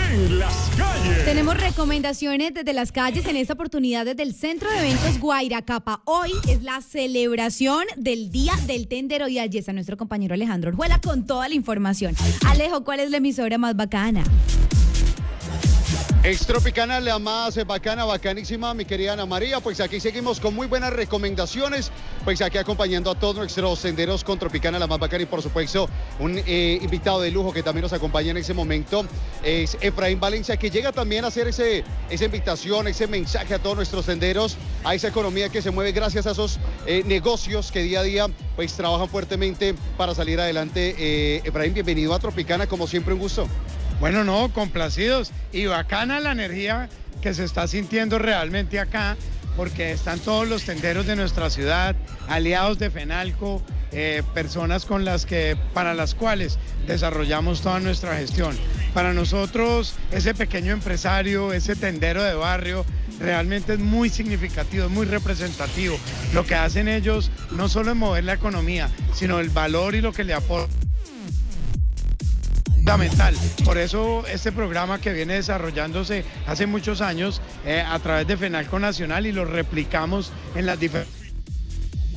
en las calles. Tenemos recomendaciones desde las calles, en esta oportunidad desde el Centro de Eventos Guairacapa. Hoy es la celebración del Día del Tendero y allí está nuestro compañero Alejandro Orjuela con toda la información. Alejo, ¿cuál es la emisora más bacana? Extropicana, la más bacana, bacanísima, mi querida Ana María. Pues aquí seguimos con muy buenas recomendaciones. Pues aquí acompañando a todos nuestros senderos con Tropicana, la más bacana. Y por supuesto, un invitado de lujo que también nos acompaña en ese momento es Efraín Valencia, que llega también a hacer esa invitación, ese mensaje a todos nuestros senderos, a esa economía que se mueve gracias a esos negocios que día a día pues trabajan fuertemente para salir adelante. Efraín, bienvenido a Tropicana, como siempre, un gusto. Bueno, no, complacidos y bacana la energía que se está sintiendo realmente acá, porque están todos los tenderos de nuestra ciudad, aliados de FENALCO, personas para las cuales desarrollamos toda nuestra gestión. Para nosotros, ese pequeño empresario, ese tendero de barrio, realmente es muy significativo, es muy representativo. Lo que hacen ellos no solo es mover la economía, sino el valor y lo que le aportan. Fundamental. Por eso este programa que viene desarrollándose hace muchos años a través de FENALCO Nacional y lo replicamos en las diferentes